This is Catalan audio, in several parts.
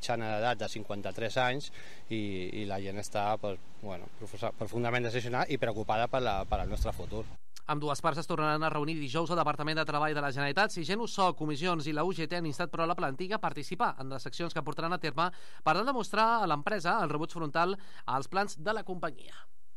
mitjana d'edat de 53 anys i la gent està profundament decepcionada i preocupada per al nostre futur. Ambdues parts es tornaran a reunir dijous al Departament de Treball de la Generalitat. Sigeno, USOC, comissions i la UGT han instat però la plantilla a participar en les accions que portaran a terme per demostrar a l'empresa el rebuig frontal als plans de la companyia.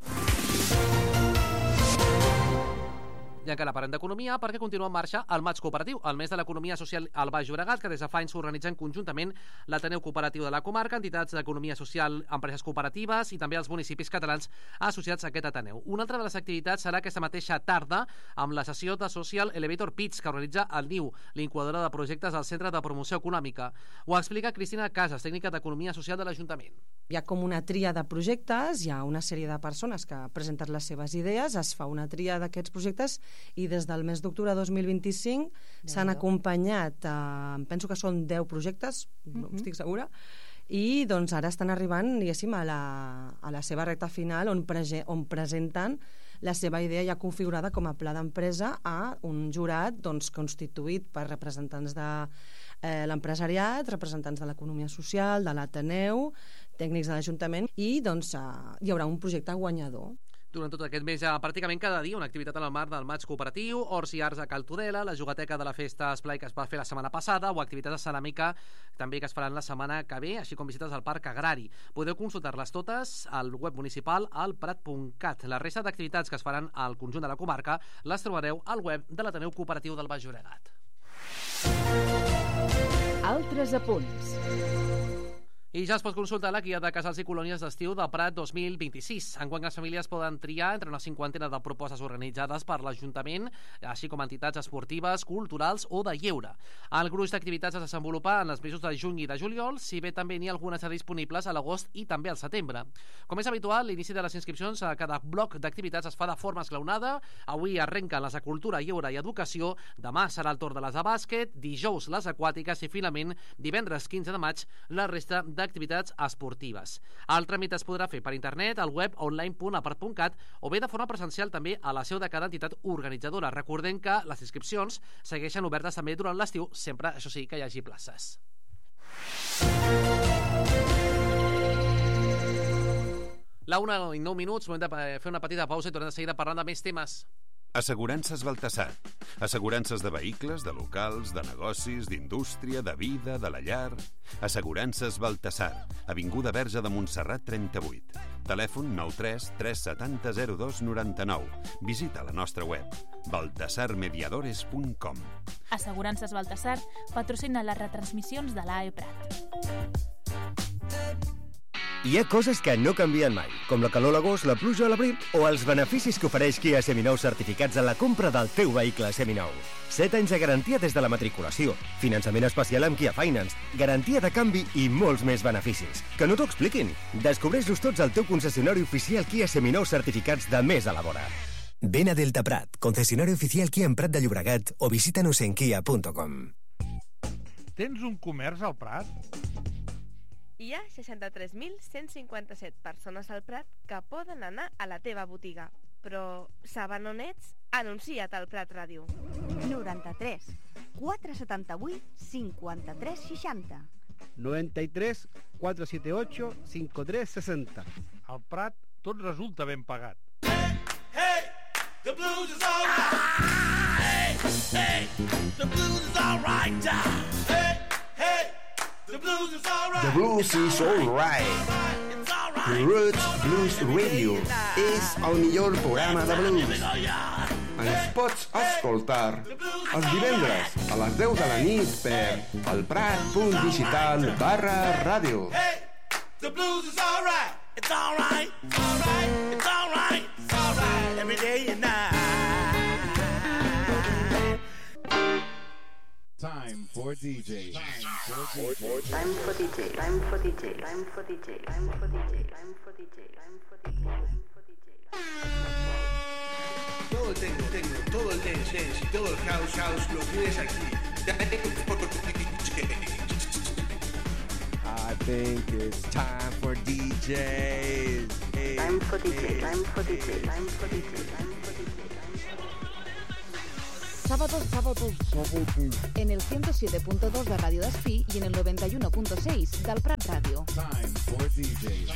I encara parlem d'economia perquè continua en marxa el Maig Cooperatiu, el mes de l'economia social al Baix Llobregat, que des de fa anys s'organitzen conjuntament l'Ateneu Cooperatiu de la comarca, entitats d'economia social, empreses cooperatives i també els municipis catalans associats a aquest Ateneu. Una altra de les activitats serà aquesta mateixa tarda amb la sessió de Social Elevator Pitch que organitza el NIU, l'incubadora de projectes del Centre de Promoció Econòmica. Ho explica Cristina Casas, tècnica d'economia social de l'Ajuntament. Hi ha com una tria de projectes, hi ha una sèrie de persones que han presentat les seves idees, es fa una tria d'aquests projectes i des del mes d'octubre de 2025 s'han acompanyat, penso que són 10 projectes, no estic segura, i doncs ara estan arribant, diguéssim, a la seva recta final on presenten la seva idea ja configurada com a pla d'empresa a un jurat doncs, constituït per representants de l'empresariat, representants de l'economia social, de l'Ateneu, tècnics de l'Ajuntament i doncs hi haurà un projecte guanyador. Durant tot aquest mes, pràcticament cada dia, una activitat en el marc del Maig Cooperatiu, Horts i Arts a Cal Tudela, la jugateca de la Festa Esplai que es va fer la setmana passada o activitats de ceràmica també que es faran la setmana que ve, així com visites al Parc Agrari. Podeu consultar-les totes al web municipal al prat.cat. La resta d'activitats que es faran al conjunt de la comarca les trobareu al web de l'Ateneu Cooperatiu del Baix Llobregat. Altres apunts. I ja es pot consultar la guia de casals i colònies d'estiu del Prat 2026. Enguany les famílies poden triar entre una cinquantena de propostes organitzades per l'Ajuntament, així com entitats esportives, culturals o de lleure. El gruix d'activitats es desenvolupa en els mesos de juny i de juliol, si bé també n'hi ha algunes disponibles a l'agost i també al setembre. Com és habitual, l'inici de les inscripcions a cada bloc d'activitats es fa de forma esglaonada. Avui arrenquen les de cultura, lleure i educació, demà serà el torn de les de bàsquet, dijous les aquàtiques i finalment divendres 15 de maig la resta d'activitats esportives. El tràmit es podrà fer per internet al web online.apart.cat o bé de forma presencial també a la seu de cada entitat organitzadora. Recordem que les inscripcions segueixen obertes també durant l'estiu, sempre, això sí, que hi hagi places. La 1:09, moment de fer una petita pausa i tornem de seguida parlant de més temes. Assegurances Baltasar. Assegurances de vehicles, de locals, de negocis, d'indústria, de vida, de la llar. Assegurances Baltasar. Avinguda Verge de Montserrat 38. Telèfon 93 370 02 99. Visita la nostra web baltasarmediadores.com. Assegurances Baltasar patrocina les retransmissions de l'AE Prat. Hi ha coses que no canvien mai, com la calor a l'agost, la pluja a l'abril o els beneficis que ofereix Kia Seminou certificats en la compra del teu vehicle seminou. 7 anys de garantia des de la matriculació, finançament especial amb Kia Finance, garantia de canvi i molts més beneficis. Que no t'ho expliquin! Descobreix-los tots al teu concessionari oficial Kia Seminou certificats de més a la vora. Ven a Delta Prat, concesionario oficial Kia en Prat de Llobregat o visítanos en kia.com. Tens un comerç al Prat? Hi ha 63.157 persones al Prat que poden anar a la teva botiga. Però saben on ets? Anuncia't al Prat Ràdio. 93 478 53 60. 93 478 53 60. Al Prat tot resulta ben pagat. Hey, the blues is all right. Hey, the blues is all right. Hey, the blues is all right. The blues is all right. Roots Blues Radio és el millor programa de blues. Ens pots escoltar els divendres a les 10 de la nit per elprat.digital/ràdio. Hey, the blues is all right. It's all right. It's all right. It's all right. It's all right. Every day and night. Time for DJ. Time for DJ. Time for DJ. Time for DJ. Time for DJ. Time for DJ. Time for DJ. Time for DJ. Time for DJ. Todo el techno, todo el dance y todo el house lo tienes aquí. I think it's time for DJs. Time for DJ. Time for DJ. Time for DJ. Time for DJ. Sábados. En el 107.2 de Radio Despí y en el 91.6 del Prat Ràdio. Time for DJs.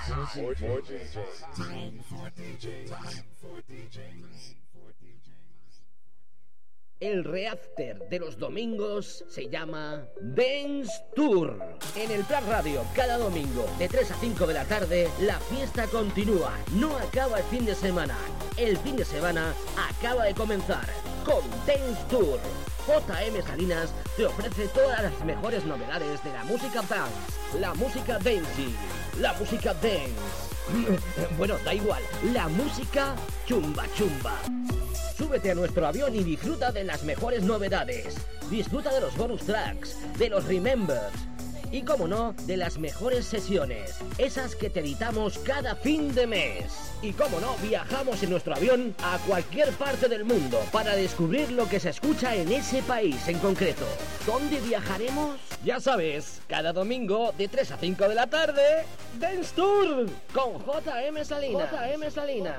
El reafter de los domingos se llama Dance Tour. En el Prat Radio, cada domingo, de 3 a 5 de la tarde, la fiesta continúa. No acaba el fin de semana. El fin de semana acaba de comenzar con Dance Tour. JM Salinas te ofrece todas las mejores novedades de la música dance, la música dancey, la música dance. Bueno, da igual, la música chumba chumba. Súbete a nuestro avión y disfruta de las mejores novedades. Disfruta de los bonus tracks, de los remembers y, como no, de las mejores sesiones, esas que te editamos cada fin de mes. Y, como no, viajamos en nuestro avión a cualquier parte del mundo para descubrir lo que se escucha en ese país en concreto. ¿Dónde viajaremos? Ya sabes, cada domingo de 3 a 5 de la tarde, Dance Tour con JM Salinas. JM Salinas.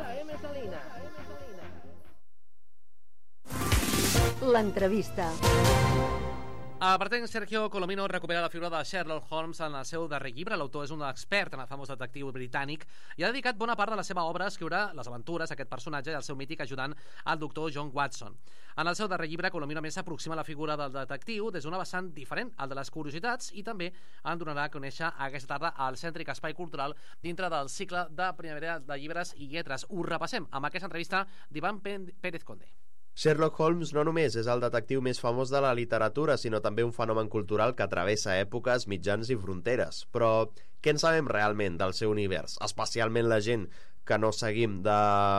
L'entrevista. El pretenc Sergio Colomino recupera la figura de Sherlock Holmes en el seu darrer llibre. L'autor és un expert en el famós detectiu britànic i ha dedicat bona part de la seva obra a escriure les aventures d'aquest personatge i el seu mític ajudant, el doctor John Watson. En el seu darrer llibre, Colomino més s'aproxima a la figura del detectiu des d'una vessant diferent, al de les curiositats, i també en donarà a conèixer aquesta tarda al cèntric espai cultural dintre del cicle de primavera de llibres i lletres. Ho repassem amb aquesta entrevista d'Ivan Pérez Conde. Sherlock Holmes no només és el detectiu més famós de la literatura, sinó també un fenomen cultural que travessa èpoques, mitjans i fronteres. Però què en sabem realment del seu univers? Especialment la gent que no seguim de...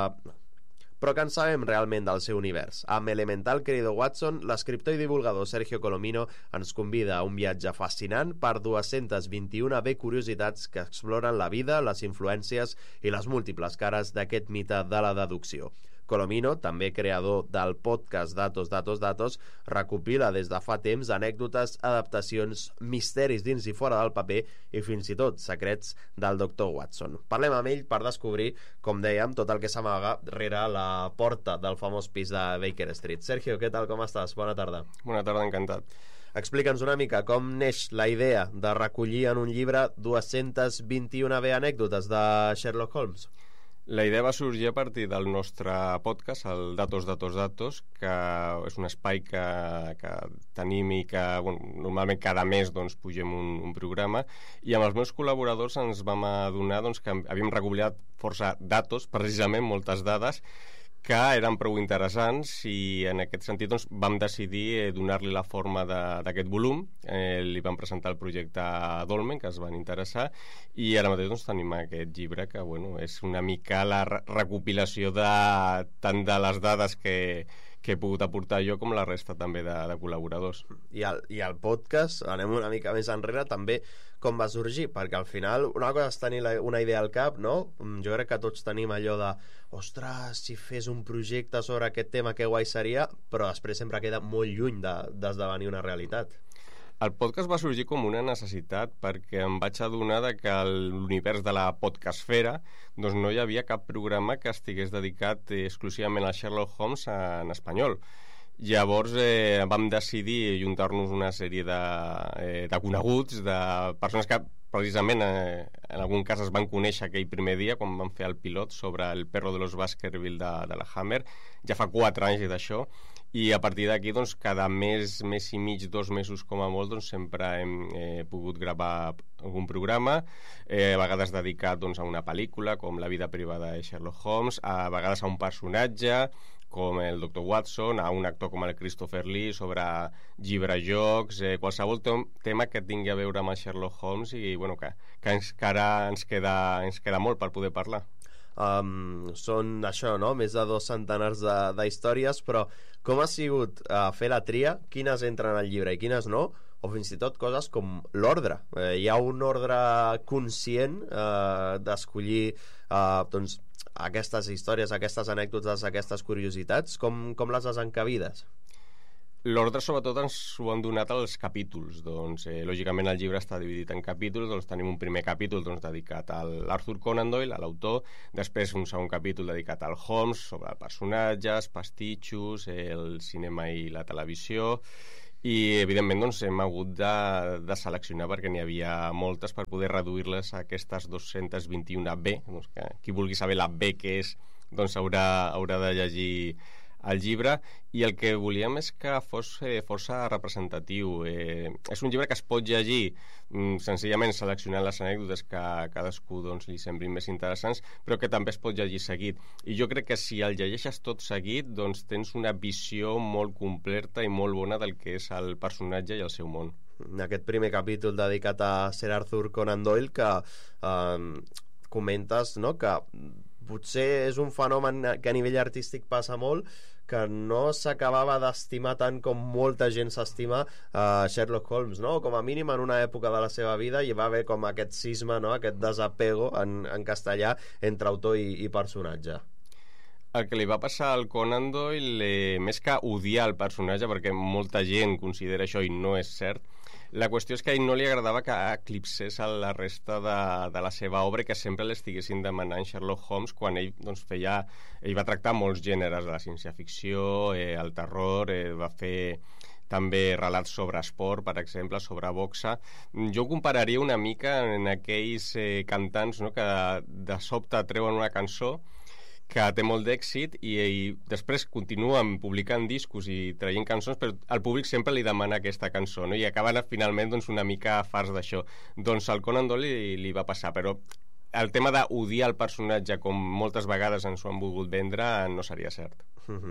Però què en sabem realment del seu univers? Amb Elemental Querido Watson, l'escriptor i divulgador Sergio Colomino ens convida a un viatge fascinant per 221 curiositats que exploren la vida, les influències i les múltiples cares d'aquest mite de la deducció. Colomino, també creador del podcast Datos, recopila des de fa temps anècdotes, adaptacions, misteris dins i fora del paper i fins i tot secrets del Dr. Watson. Parlem amb ell per descobrir, com dèiem, tot el que s'amaga rere la porta del famós pis de Baker Street. Sergio, què tal, com estàs? Bona tarda. Bona tarda, encantat. Explica'ns una mica com neix la idea de recollir en un llibre 221 anècdotes de Sherlock Holmes. La idea va sorgir a partir del nostre podcast, el Datos, que és un espai que tenim i que normalment cada mes pugem un programa, i amb els meus col·laboradors ens vam adonar que havíem recollit força datos, precisament moltes dades, que eren prou interessants, i en aquest sentit vam decidir donar-li la forma d'aquest volum. Li vam presentar el projecte a Dolmen, que es van interessar, i ara mateix tenim aquest llibre que és una mica la recopilació tant de les dades que he pogut aportar jo com la resta també de col·laboradors. I el podcast, anem una mica més enrere, també com va sorgir, perquè al final una cosa és tenir una idea al cap, no? Jo crec que tots tenim allò de ostres, si fes un projecte sobre aquest tema que guai seria, però després sempre queda molt lluny d'esdevenir una realitat. El podcast va sorgir com una necessitat perquè em vaig adonar que a l'univers de la podcastfera no hi havia cap programa que estigués dedicat exclusivament a Sherlock Holmes en espanyol. Llavors vam decidir juntar-nos una sèrie de coneguts, de persones que precisament en algun cas es van conèixer aquell primer dia quan vam fer el pilot sobre el perro de los Baskerville de la Hammer. Ja fa 4 anys d'això, i a partir d'aquí cada mes i mig, 2 mesos com a molt, sempre hem pogut gravar algun programa, a vegades dedicat a una pel·lícula com La vida privada de Sherlock Holmes, a vegades a un personatge com el Dr. Watson, a un actor com el Christopher Lee sobre llibre-jocs, qualsevol tema que tingui a veure amb el Sherlock Holmes, i que encara ens queda molt per poder parlar. Són això, no? Més de 2 centenars de històries, però com ha sigut fer la tria? Quines entren al llibre i quines no? O fins i tot coses com l'ordre. Hi ha un ordre conscient d'escollir aquestes històries, aquestes anècdotes, aquestes curiositats? Com les has encabides? L'ordre sobretot ens ho han donat els capítols. Lògicament el llibre està dividit en capítols. Tenim un primer capítol dedicat a l'Arthur Conan Doyle, a l'autor, després un segon capítol dedicat al Holmes, sobre personatges, pastitxos, el cinema i la televisió, i evidentment doncs, hem hagut de seleccionar perquè n'hi havia moltes per poder reduir-les a aquestes 221 B, doncs, que qui vulgui saber la B que és, doncs haurà de llegir el llibre, i el que volíem és que fos força representatiu. És un llibre que es pot llegir senzillament seleccionant les anècdotes que a cadascú doncs, li semblin més interessants, però que també es pot llegir seguit. I jo crec que si el llegeixes tot seguit, doncs tens una visió molt completa i molt bona del que és el personatge i el seu món. Aquest primer capítol dedicat a Sir Arthur Conan Doyle, que comentes, no?, que potser és un fenomen que a nivell artístic passa molt, que no s'acabava d'estimar tant com molta gent s'estima Sherlock Holmes, no? Com a mínim en una època de la seva vida hi va haver com aquest cisma, no? Aquest desapego en castellà entre autor i personatge. El que li va passar al Conan Doyle, més que odiar el personatge, perquè molta gent considera això i no és cert, la qüestió és que a ell no li agradava que eclipsés la resta de la seva obra, que sempre l'estiguessin demanant Sherlock Holmes, quan ell doncs, ell va tractar molts gèneres de la ciència-ficció, el terror, va fer també relats sobre esport, per exemple, sobre boxa. Jo ho compararia una mica en aquells cantants, no?, que de sobte treuen una cançó que té molt d'èxit i després continuen publicant discos i traient cançons, però el públic sempre li demana aquesta cançó, no? I acaben finalment doncs, una mica farts d'això. Doncs al Conan Doyle li va passar, però el tema d'odiar el personatge, com moltes vegades ens ho han volgut vendre, no seria cert.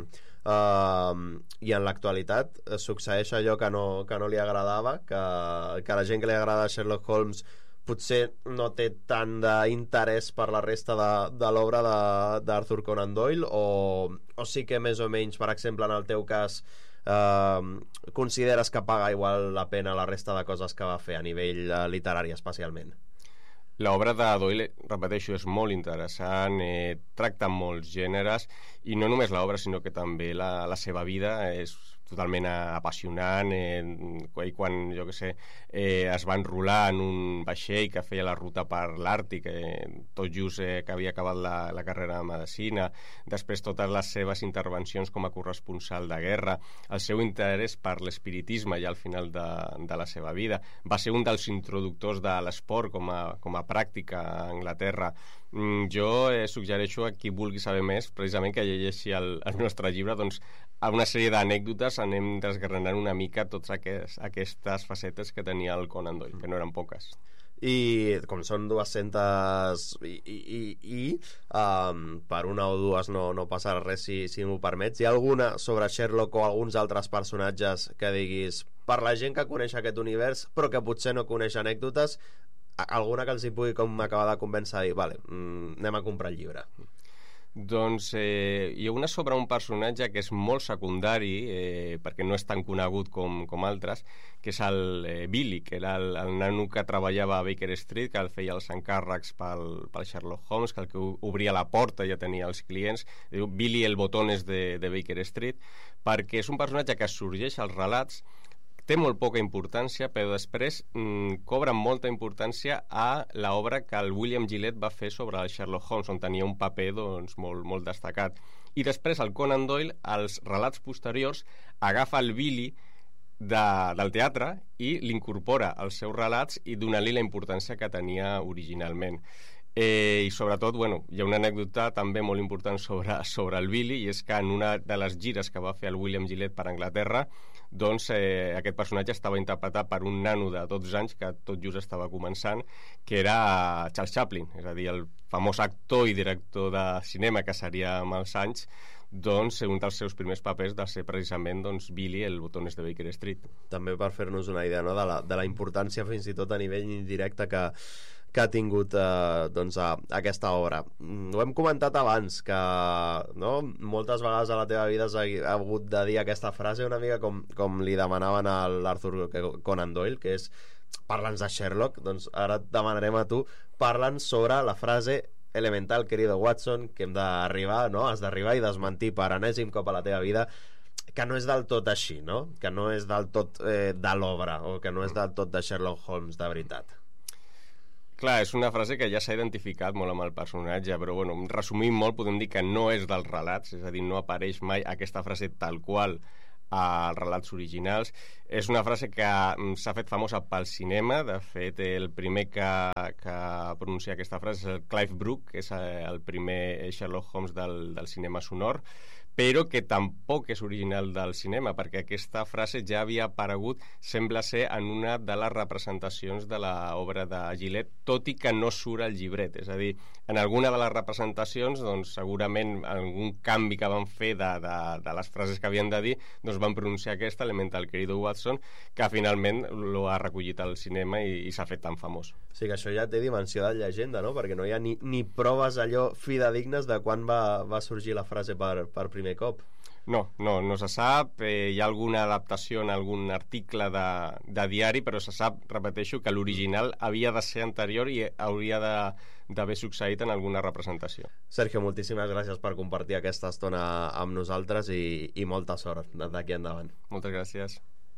I en l'actualitat succeeix allò que no li agradava, que a la gent que li agrada Sherlock Holmes potser no té tant d'interès per la resta de l'obra d'Arthur Conan Doyle, o sí que més o menys, per exemple, en el teu cas, consideres que paga igual la pena la resta de coses que va fer a nivell literari especialment? L'obra de Doyle, repeteixo, és molt interessant, tracta molts gèneres, i no només l'obra, sinó que també la seva vida és totalment apassionant. I quan, jo què sé, es va enrolar en un vaixell que feia la ruta per l'Àrtic, tot just que havia acabat la carrera de medicina, després totes les seves intervencions com a corresponsal de guerra, el seu interès per l'espiritisme ja al final de la seva vida, va ser un dels introductors de l'esport com a pràctica a Anglaterra. Jo suggereixo a qui vulgui saber més, precisament, que llegeixi el nostre llibre, doncs a una sèrie d'anècdotes anem desgranant una mica totes aquestes facetes que tenia el Conan Doyle, que no eren poques. I com són 200 per una o dues no passarà res, si m'ho permets. Hi ha alguna sobre Sherlock o alguns altres personatges que diguis, per la gent que coneix aquest univers però que potser no coneix anècdotes, alguna que els hi pugui acabar de convèncer a dir, vale, anem a comprar el llibre? Doncs hi ha una sobre un personatge que és molt secundari, perquè no és tan conegut com altres, que és el Billy, que era el nano que treballava a Baker Street, que el feia els encàrrecs pel Sherlock Holmes, que el que obria la porta ja tenia els clients. Diu Billy el botones de Baker Street, perquè és un personatge que sorgeix als relats, té molt poca importància, però després cobra molta importància a l'obra que el William Gillette va fer sobre el Sherlock Holmes, on tenia un paper doncs, molt destacat. I després el Conan Doyle, als relats posteriors, agafa el Billy del teatre i l'incorpora als seus relats i dona-li la importància que tenia originalment. I sobretot, hi ha una anècdota també molt important sobre el Billy, i és que en una de les gires que va fer el William Gillette per Anglaterra, doncs aquest personatge estava interpretat per un nano de 12 anys que tot just estava començant, que era Charles Chaplin, és a dir, el famós actor i director de cinema que seria amb els anys. Doncs un dels seus primers papers de ser precisament Billy, el botones de Baker Street. També per fer-nos una idea, no?, de la importància fins i tot a nivell indirecte que ha tingut aquesta obra. Ho hem comentat abans, que moltes vegades a la teva vida has hagut de dir aquesta frase una mica com li demanaven a l'Arthur Conan Doyle, que és parla'ns de Sherlock. Doncs ara et demanarem a tu, parla'ns sobre la frase elemental, querido Watson, que hem d'arribar, no? Has d'arribar i desmentir per enèsim cop a la teva vida, que no és del tot així, no? Que no és del tot de l'obra, o que no és del tot de Sherlock Holmes de veritat. Clar, és una frase que ja s'ha identificat molt amb el personatge, però resumint molt podem dir que no és dels relats, és a dir, no apareix mai aquesta frase tal qual als relats originals. És una frase que s'ha fet famosa pel cinema. De fet, el primer que pronuncia aquesta frase és el Clive Brook, que és el primer Sherlock Holmes del cinema sonor, però que tampoc és original del cinema, perquè aquesta frase ja havia aparegut, sembla ser, en una de les representacions de l'obra de Gillette, tot i que no surt al llibret. És a dir, en alguna de les representacions, doncs, segurament algun canvi que van fer de les frases que havien de dir, doncs van pronunciar aquesta, element del querido Watson, que finalment lo ha recollit al cinema i s'ha fet tan famós. O sigui que això ja té dimensió de llegenda, no? Perquè no hi ha ni proves allò fidedignes de quan va sorgir la frase per primer cop. No se sap. Hi ha alguna adaptació en algun article de diari, però se sap, repeteixo, que l'original havia de ser anterior i hauria d'haver succeït en alguna representació. Sergio, moltíssimes gràcies per compartir aquesta estona amb nosaltres i molta sort d'aquí endavant. Moltes gràcies.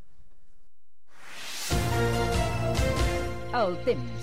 El temps.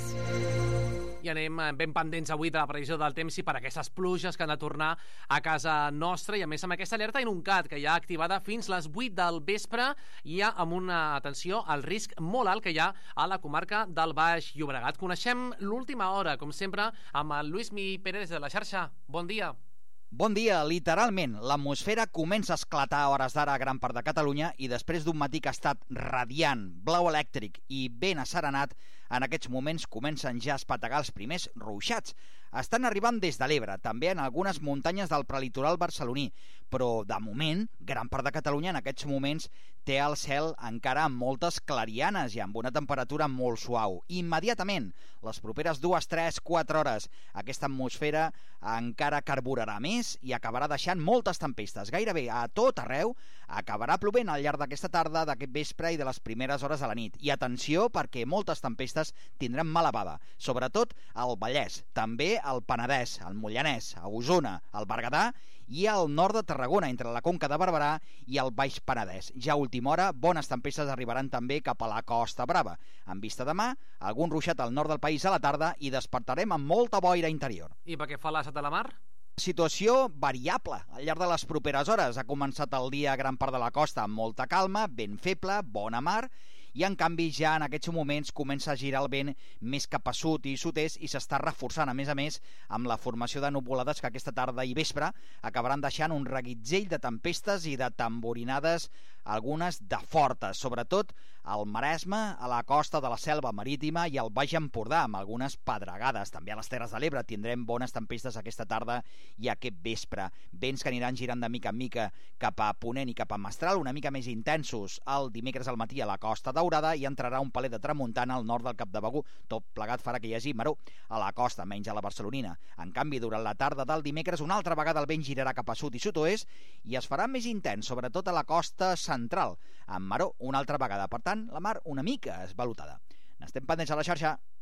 I anem ben pendents avui de la previsió del temps i per aquestes pluges que han de tornar a casa nostra, i a més amb aquesta alerta INUNCAT que ja activada fins les 8 del vespre, i ja amb una atenció al risc molt alt que hi ha a la comarca del Baix Llobregat. Coneixem l'última hora, com sempre, amb el Lluís Pérez de la xarxa. Bon dia. Bon dia, literalment. L'atmosfera comença a esclatar a hores d'ara a gran part de Catalunya i després d'un matí que ha estat radiant, blau elèctric i ben asserenat, en aquests moments comencen ja a espetegar els primers ruixats. Estan arribant des de l'Ebre, també en algunes muntanyes del prelitoral barceloní, però de moment, gran part de Catalunya en aquests moments té el cel encara amb moltes clarianes i amb una temperatura molt suau. Immediatament, les properes 2, 3, 4 hores, aquesta atmosfera encara carburarà més i acabarà deixant moltes tempestes. Gairebé a tot arreu acabarà plovent al llarg d'aquesta tarda, d'aquest vespre i de les primeres hores de la nit. I atenció, perquè moltes tempestes tindran mala bava, sobretot al Vallès, també al Penedès, al Moianès, a Osona, al Berguedà i al nord de Tarragona, entre la Conca de Barberà i el Baix Penedès. Ja a última hora, bones tempestes arribaran també cap a la Costa Brava. En vista demà, algun ruixat al nord del país a la tarda i despertarem amb molta boira interior. I pel que fa a l'Asset de la Mar? Situació variable al llarg de les properes hores. Ha començat el dia a gran part de la costa amb molta calma, vent feble, bona mar, i en canvi ja en aquests moments comença a girar el vent més cap a sud i sud-est i s'està reforçant, a més, amb la formació de nuvolades que aquesta tarda i vespre acabaran deixant un reguitzell de tempestes i de tamborinades, algunes de fortes, sobretot al Maresme, a la costa de la Selva Marítima i al Baix Empordà, amb algunes pedregades. També a les Terres de l'Ebre tindrem bones tempestes aquesta tarda i aquest vespre. Vents que aniran girant de mica en mica cap a Ponent i cap a Mestral, una mica més intensos el dimecres al matí a la Costa Daurada, i entrarà un palet de tramuntana al nord del Cap de Begur. Tot plegat farà que hi hagi maror a la costa, menys a la barcelonina. En canvi, durant la tarda del dimecres, una altra vegada el vent girarà cap a sud i sud-oest i es farà més intens, sobretot a la costa central, amb maror una altra vegada. Per tant, la mar una mica esvalotada. N'estem pendents a la xarxa.